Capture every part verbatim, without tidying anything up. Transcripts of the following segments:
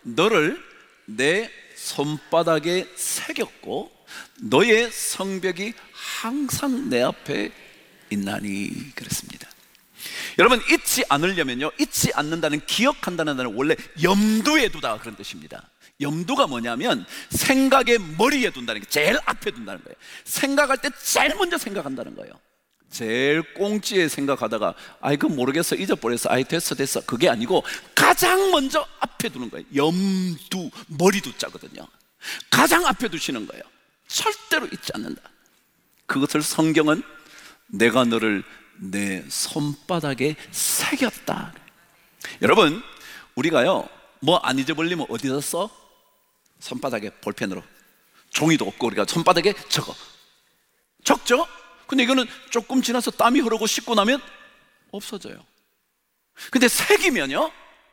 너를 내 손바닥에 새겼고 너의 성벽이 항상 내 앞에 있나니 그랬습니다. 여러분, 잊지 않으려면요, 잊지 않는다는, 기억한다는 단어는 원래 염두에 두다 그런 뜻입니다. 염두가 뭐냐면 생각의 머리에 둔다는 게, 제일 앞에 둔다는 거예요. 생각할 때 제일 먼저 생각한다는 거예요. 제일 꽁지에 생각하다가 아이 그 모르겠어, 잊어버렸어, 아이 됐어 됐어, 그게 아니고 가장 먼저 앞에 두는 거예요. 염두, 머리 두자거든요. 가장 앞에 두시는 거예요. 절대로 잊지 않는다. 그것을 성경은 내가 너를 내 손바닥에 새겼다. 여러분, 우리가요 뭐 안 잊어버리면 어디다 써? 손바닥에 볼펜으로. 종이도 없고 우리가 손바닥에 적어. 적죠? 근데 이거는 조금 지나서 땀이 흐르고 씻고 나면 없어져요. 근데 새기면요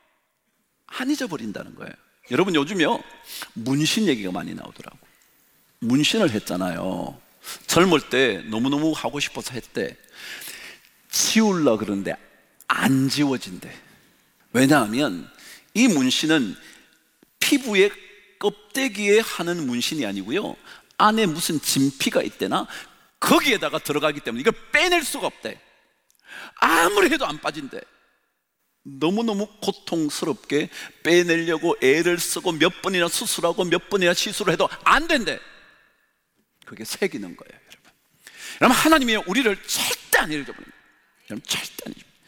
안 잊어버린다는 거예요. 여러분, 요즘요 문신 얘기가 많이 나오더라고. 문신을 했잖아요. 젊을 때 너무너무 하고 싶어서 했대. 지우려고 그러는데 안 지워진대. 왜냐하면 이 문신은 피부의 껍데기에 하는 문신이 아니고요, 안에 무슨 진피가 있대나 거기에다가 들어가기 때문에 이걸 빼낼 수가 없대. 아무리 해도 안 빠진대. 너무너무 고통스럽게 빼내려고 애를 쓰고 몇 번이나 수술하고 몇 번이나 시술을 해도 안 된대. 그게 새기는 거예요. 여러분, 여러분 하나님이 우리를 절대 안 잊어버립니다. 여러분, 절대 안 잊어버립니다.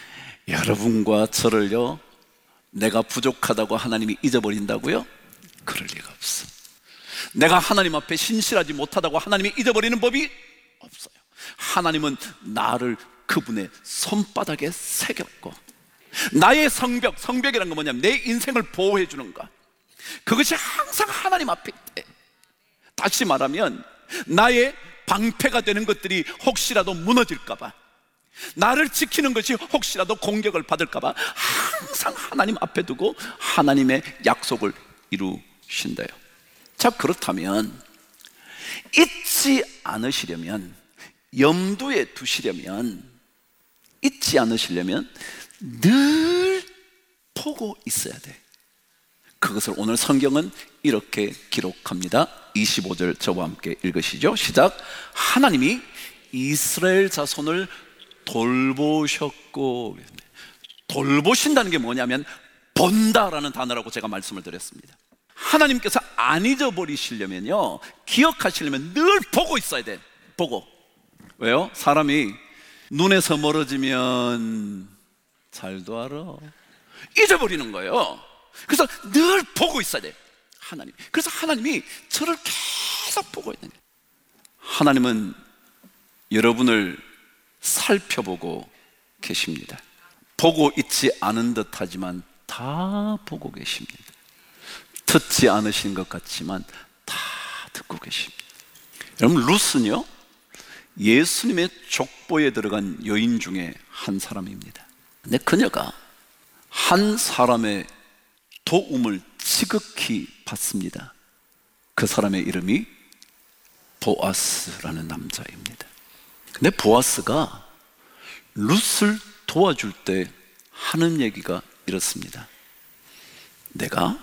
여러분과 저를요 내가 부족하다고 하나님이 잊어버린다고요? 그럴 리가 없어. 내가 하나님 앞에 신실하지 못하다고 하나님이 잊어버리는 법이 없어요. 하나님은 나를 그분의 손바닥에 새겼고, 나의 성벽, 성벽이란 건 뭐냐면 내 인생을 보호해 주는 것, 그것이 항상 하나님 앞에 있대. 다시 말하면 나의 방패가 되는 것들이 혹시라도 무너질까봐, 나를 지키는 것이 혹시라도 공격을 받을까봐 항상 하나님 앞에 두고 하나님의 약속을 이루신대요. 자, 그렇다면 잊지 않으시려면, 염두에 두시려면, 잊지 않으시려면 늘 보고 있어야 돼. 그것을 오늘 성경은 이렇게 기록합니다. 이십오 절 저와 함께 읽으시죠. 시작. 하나님이 이스라엘 자손을 돌보셨고, 돌보신다는 게 뭐냐면 본다라는 단어라고 제가 말씀을 드렸습니다. 하나님께서 안 잊어버리시려면요, 기억하시려면 늘 보고 있어야 돼. 보고. 왜요? 사람이 눈에서 멀어지면 잘도 알아, 잊어버리는 거예요. 그래서 늘 보고 있어야 돼, 하나님. 그래서 하나님이 저를 계속 보고 있는 거예요. 하나님은 여러분을 살펴보고 계십니다. 보고 있지 않은 듯 하지만 다 보고 계십니다. 듣지 않으신 것 같지만 다 듣고 계십니다. 여러분, 룻은요 예수님의 족보에 들어간 여인 중에 한 사람입니다. 근데 그녀가 한 사람의 도움을 지극히 받습니다. 그 사람의 이름이 보아스라는 남자입니다. 근데 보아스가 룻을 도와줄 때 하는 얘기가 이렇습니다. 내가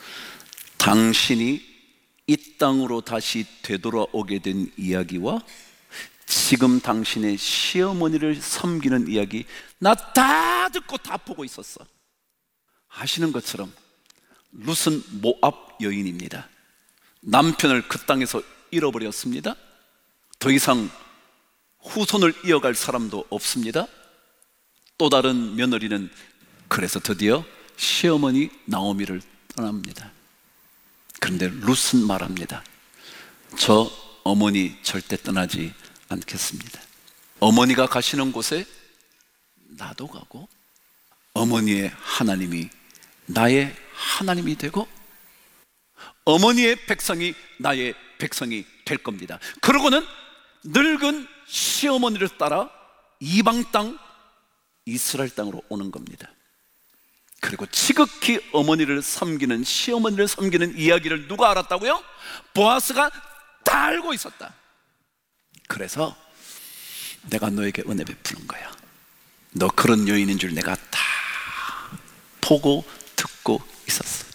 당신이 이 땅으로 다시 되돌아오게 된 이야기와 지금 당신의 시어머니를 섬기는 이야기 나 다 듣고 다 보고 있었어. 아시는 것처럼 룻은 모압 여인입니다. 남편을 그 땅에서 잃어버렸습니다. 더 이상 후손을 이어갈 사람도 없습니다. 또 다른 며느리는 그래서 드디어 시어머니 나오미를 떠납니다. 그런데 룻은 말합니다. 저 어머니 절대 떠나지 않겠습니다. 어머니가 가시는 곳에 나도 가고 어머니의 하나님이 나의 하나님이 되고 어머니의 백성이 나의 백성이 될 겁니다. 그러고는 늙은 시어머니를 따라 이방 땅 이스라엘 땅으로 오는 겁니다. 그리고 지극히 어머니를 섬기는, 시어머니를 섬기는 이야기를 누가 알았다고요? 보아스가 다 알고 있었다. 그래서 내가 너에게 은혜 베푸는 거야. 너 그런 여인인 줄 내가 다 보고 듣고 있었어.